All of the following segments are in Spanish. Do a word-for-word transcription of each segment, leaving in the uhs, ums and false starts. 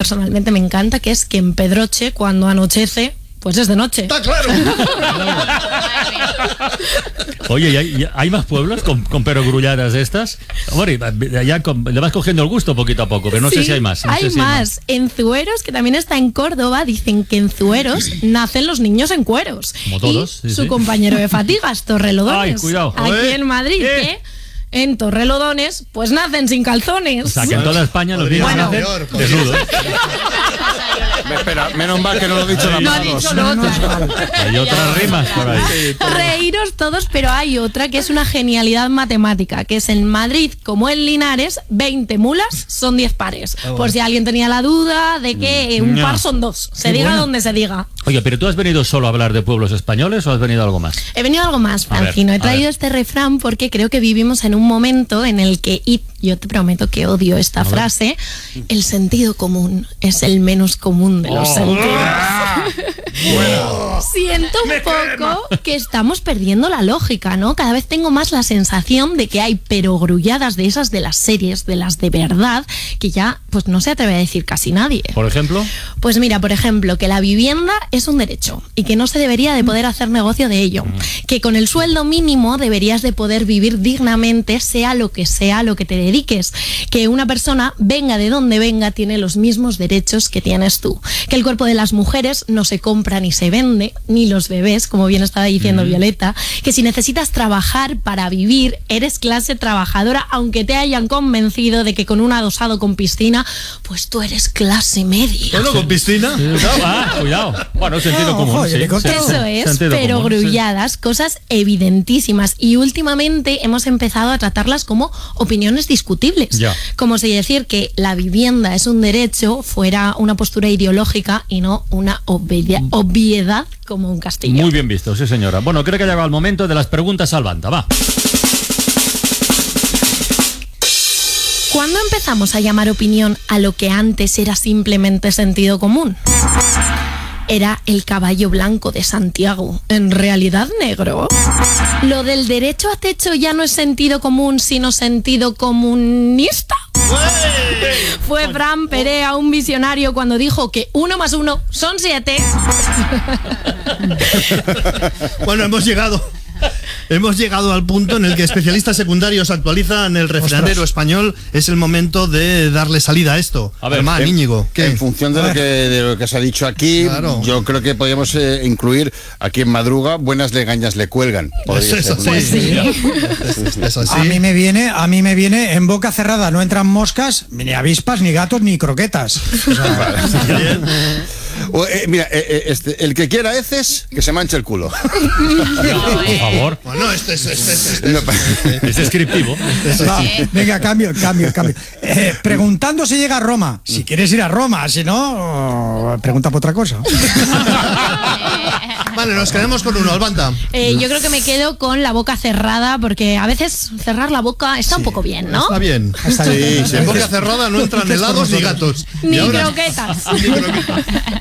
personalmente me encanta, que es que en Pedroche, cuando anochece, pues es de noche. ¡Está claro! Oye, ¿y hay, hay más pueblos con, con perogrulladas de estas? Bueno, ya con, le vas cogiendo el gusto poquito a poco, pero no sí, sé si hay más. No hay, sé si más. hay más. En Zueros, que también está en Córdoba, dicen que en Zueros nacen los niños en cueros. Como todos. Y Sí, su sí. compañero de fatigas, Torrelodones. Ay, cuidado. Aquí Oye. en Madrid, ¿Qué? que en Torrelodones, pues nacen sin calzones. O sea, que en toda España los niños Bueno. nacen Peor, podría desnudos. Espera, menos mal que no lo he dicho No ha tapados. dicho lo otro. Hay otras rimas por ahí. Reíros todos, pero hay otra que es una genialidad matemática, que es en Madrid como en Linares, veinte mulas son diez pares. Por si alguien tenía la duda de que un No. par son dos. Se Qué diga bueno. donde se diga. Oye, ¿pero tú has venido solo a hablar de pueblos españoles o has venido algo más? He venido a algo más, A ver, Francino. a He traído ver. este refrán porque creo que vivimos en un momento en el que, y yo te prometo que odio esta frase, el sentido común es el menos común de los Oh. sentidos. Siento un poco que estamos perdiendo la lógica, ¿no? Cada vez tengo más la sensación de que hay perogrulladas de esas de las series, de las de verdad, que ya pues no se atreve a decir casi nadie. Por ejemplo, Pues mira, por ejemplo, que la vivienda es un derecho y que no se debería de poder hacer negocio de ello. Que con el sueldo mínimo deberías de poder vivir dignamente, sea lo que sea lo que te dediques. Que una persona, venga de donde venga, tiene los mismos derechos que tienes tú. Que el cuerpo de las mujeres no se compra ni se vende, ni los bebés, como bien estaba diciendo Violeta. Que si necesitas trabajar para vivir, eres clase trabajadora, aunque te hayan convencido de que con un adosado con piscina, pues tú eres clase media. Bueno, con piscina. ah, cuidado. Bueno, sentido No, común. ojo, sí. helicóptero. Eso es, Sentido pero común, sí. grulladas, cosas evidentísimas. Y últimamente hemos empezado a tratarlas como opiniones discutibles. Ya. Como si decir que la vivienda es un derecho fuera una postura ideológica y no una obvia- obviedad como un castillo. Muy bien visto, sí señora. Bueno, creo que ha llegado el momento de las preguntas al banda, va. ¿Cuándo empezamos a llamar opinión a lo que antes era simplemente sentido común? Era el caballo blanco de Santiago, en realidad negro. ¿Lo del derecho a techo ya no es sentido común, sino sentido comunista? Fue Fran Perea un visionario cuando dijo que uno más uno son siete. Bueno, hemos llegado. Hemos llegado al punto en el que especialistas secundarios actualizan el refranero español. Es el momento de darle salida a esto. A ver, Germán, en- Íñigo, ¿qué? En función de lo, que, de lo que se ha dicho aquí, Claro. yo creo que podríamos eh, incluir aquí en Madruga, buenas legañas le cuelgan. Podría Eso ser. sí. Pues Es, es así. A mí me viene, a mí me viene en boca cerrada no entran moscas, ni avispas, ni gatos, ni croquetas. O sea, Bien. O, eh, mira, eh, eh, este, el que quiera heces, que se manche el culo. Por favor. Bueno, este es, este es, este No, es. Es descriptivo. va, venga, cambio, cambio, cambio. Eh, preguntando si llega a Roma. Si quieres ir a Roma, si no, pregunta por otra cosa. Vale, nos quedamos con uno, Albanta. Eh, yo creo que me quedo con la boca cerrada porque a veces cerrar la boca está un poco bien, ¿no? Está bien. Está bien. En boca cerrada no entran helados ni gatos. Ni Y ahora- croquetas. Ni croquetas.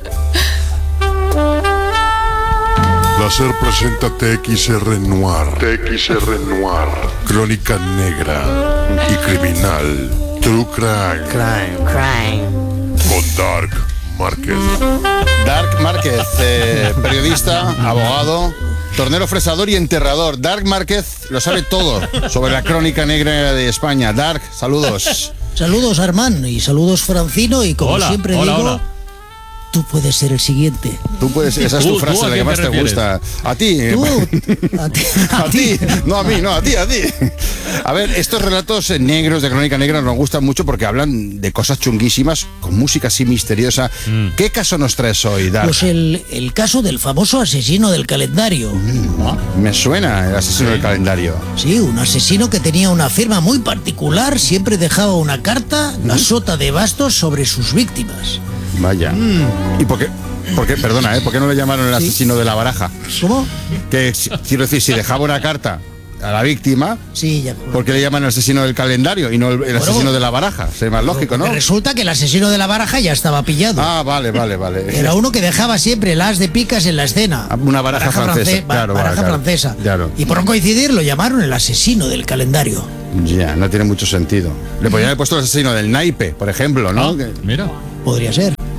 Láser presenta T X R Noir. T X R Noir. Crónica negra y criminal. True Crime. Crime, crime. Con Dark Márquez. Dark Márquez, eh, periodista, abogado, tornero fresador y enterrador. Dark Márquez lo sabe todo sobre la crónica negra de España. Dark, saludos. Saludos, Armán, y saludos, Francino, y como Hola, siempre hola, digo, hola. tú puedes ser el siguiente. Tú puedes, esa es Tú- tu tú frase, a la que quién más te te refieres. gusta. A ti. eh, Tú, a ti, A ti, no a mí, no a ti, a ti. A ver, estos relatos eh, negros de Crónica Negra nos gustan mucho porque hablan de cosas chunguísimas, con música así misteriosa. ¿Qué caso nos traes hoy, Dark? Pues el, el caso del famoso asesino del calendario. Me suena el asesino del calendario. Sí, un asesino que tenía una firma muy particular, siempre dejaba una carta, la sota de bastos sobre sus víctimas. Vaya. ¿Y por qué? ¿Por qué? Perdona, ¿eh? ¿Por qué no le llamaron el asesino de la baraja? ¿Cómo? Que, si- quiero decir, si dejaba una carta a la víctima, Sí, ya. ¿por qué le llaman el asesino del calendario y no el, el asesino de la baraja? Sería más lógico, ¿no? Porque resulta que el asesino de la baraja ya estaba pillado. Ah, vale, vale, vale. Era uno que dejaba siempre el as de picas en la escena. Una baraja francesa, france- ba- claro, baraja claro, francesa. claro. Y por no coincidir lo llamaron el asesino del calendario. Ya, no tiene mucho sentido. Le podrían haber puesto el asesino del naipe, por ejemplo, ¿no? Ah, Que- mira. Podría ser.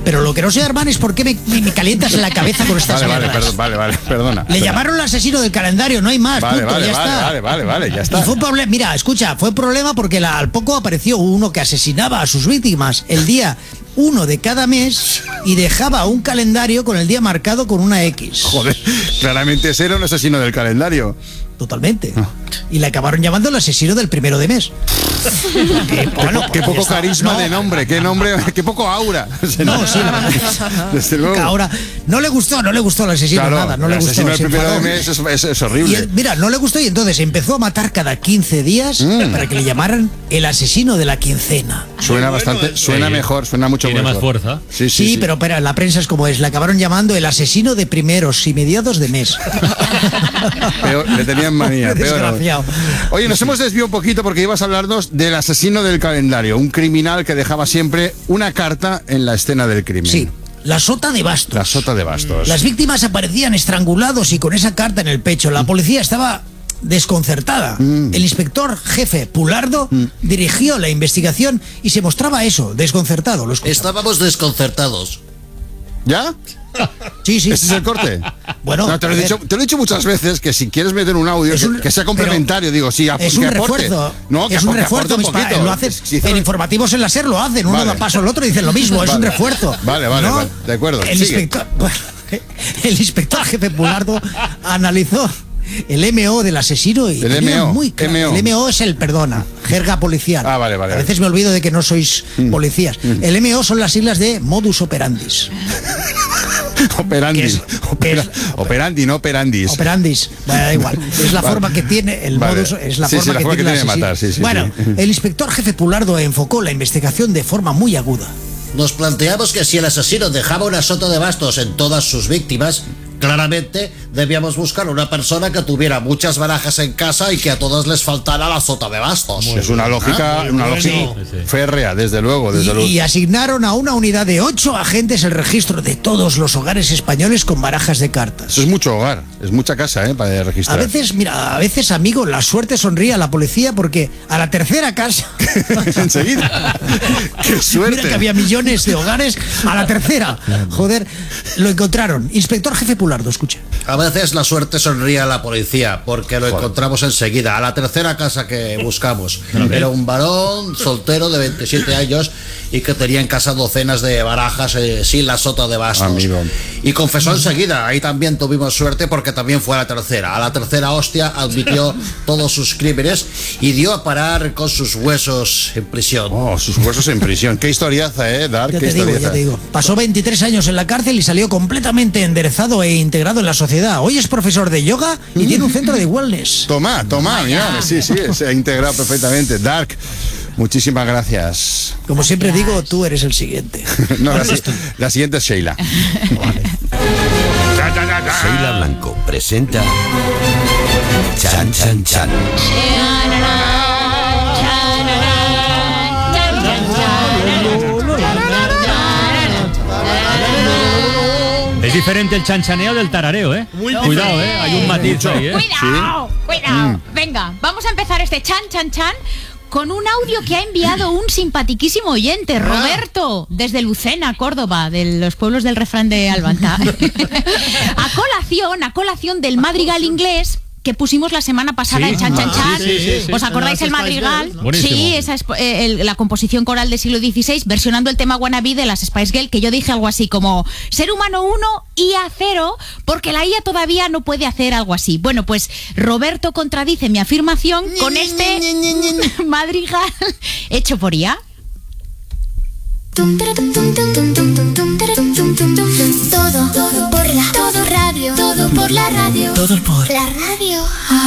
Pero lo que no sé, Armán, es por qué me, me, me calientas en la cabeza con estas Vale, vale, mierdas. perdón, vale, vale, perdona. Le llamaron el asesino del calendario, no hay más. Vale, punto, vale, ya vale, está. vale, vale, vale, ya Y está. fue un problema, mira, escucha, fue un problema porque la- al poco apareció uno que asesinaba a sus víctimas el día uno de cada mes y dejaba un calendario con el día marcado con una X. Joder, claramente ese era un asesino del calendario. Totalmente. Y le acabaron llamando el asesino del primero de mes. Que, bueno, Qué poco ya está. carisma No, de nombre, qué nombre, qué poco aura. No, sí, la verdad. Desde luego. Que ahora no le gustó, no le gustó al asesino Claro, nada, no el le gustó. asesino del se primero de enfadó. mes es, es- es Y horrible. él, mira, no le gustó y entonces empezó a matar cada quince días Mm. para que le llamaran el asesino de la quincena. Suena bastante, suena Sí. mejor, suena mucho Tiene mejor. más fuerza. Sí, sí, Sí, sí. pero espera, la prensa es como es. Le acabaron llamando el asesino de primeros y mediados de mes. Peor, le tenían manía. peor. Desgraciado. Oye, nos hemos desviado un poquito porque ibas a hablarnos del asesino del calendario, un criminal que dejaba siempre una carta en la escena del crimen. Sí, la sota de bastos. La sota de bastos. Las víctimas aparecían estrangulados y con esa carta en el pecho. La policía estaba desconcertada. Mm. El inspector jefe Pulardo dirigió la investigación y se mostraba eso, desconcertado. Lo escuchaba. Estábamos desconcertados. ¿Ya? Sí, sí. ¿Ese es el corte? Bueno, No, te, lo he a ver. dicho, te lo he dicho muchas veces que si quieres meter un audio Es que- un- que sea complementario, digo, sí, ap- Es que un aporte. refuerzo. No, que es un apo- que refuerzo. aporte un mis pa- poquito. Lo hacen, Si- si- en informativos en la SER lo hacen. Uno Vale. da paso al otro y dicen lo mismo. Es un Vale. refuerzo. Vale, vale, vale. De acuerdo, El sigue. inspector, bueno, el inspector jefe Pulardo analizó el M O del asesino y El tenía M O, muy claro. M O. El M O es el perdona, jerga policial. Ah, vale, vale, A vale. veces me olvido de que no sois policías. El M O son las siglas de modus operandis. Operandi. que es- Opera- que es- operandi, no operandis. Operandis, bueno, da igual. Es la Vale. forma que tiene el Vale. modus, es la Sí, sí, forma la que forma que tiene el tiene de asesino. matar, sí, sí, Bueno, sí. el inspector jefe Pulardo enfocó la investigación de forma muy aguda. Nos planteamos que si el asesino dejaba una sota de bastos en todas sus víctimas, claramente debíamos buscar una persona que tuviera muchas barajas en casa y que a todas les faltara la sota de bastos. Es una lógica, una lógica Sí, sí. férrea, desde luego, Y, desde luego. y asignaron a una unidad de ocho agentes el registro de todos los hogares españoles con barajas de cartas. Eso es mucho hogar, es mucha casa, ¿eh? Para A registrar. veces, mira, a veces, amigo, la suerte sonríe a la policía porque a la tercera casa. Enseguida. ¡Qué suerte! Mira que había millones de hogares. A la tercera, joder, lo encontraron. Inspector jefe Pulardo, escucha. A veces la suerte sonríe a la policía porque lo encontramos enseguida. A la tercera casa que buscamos era un varón soltero de veintisiete años y que tenía en casa docenas de barajas eh, sin la sota de bastos. Amigo. Y confesó enseguida. Ahí también tuvimos suerte porque también fue a la tercera. A la tercera hostia admitió todos sus crímenes y dio a parar con sus huesos en prisión. Oh, sus huesos en prisión. Qué historiaza, ¿eh, Dark? Ya Qué te digo, historiaza. ya te digo. Pasó veintitrés años en la cárcel y salió completamente enderezado e integrado en la sociedad. Hoy es profesor de yoga y tiene un centro de wellness. Toma, toma, mira, sí, sí, se ha integrado perfectamente. Dark, muchísimas gracias. Como siempre digo, tú eres el siguiente. No, la, si- la siguiente es Sheila. Sheila Blanco presenta Chan Chan Chan. Es diferente el chanchaneo del tarareo, ¿eh? Cuidado, ¿eh? Hay un matiz ahí, ¿eh? Cuidado, cuidado. Venga, vamos a empezar este chan, chan, chan con un audio que ha enviado un simpatiquísimo oyente, Roberto, desde Lucena, Córdoba, de los pueblos del refrán de Albanta. A colación, a colación del madrigal inglés que pusimos la semana pasada, Sí. el chan, chan, Sí, chan. sí, sí, sí. ¿Os acordáis el Las Spice madrigal? Girls, ¿no? Buenísimo. Sí, esa es eh, el- la composición coral del siglo dieciséis, versionando el tema Wannabe de las Spice Girls, que yo dije algo así como ser humano uno, I A cero, porque la I A todavía no puede hacer algo así. Bueno, pues Roberto contradice mi afirmación con este madrigal hecho por I A. Todo por la, todo radio, todo por la radio, Todo por la radio.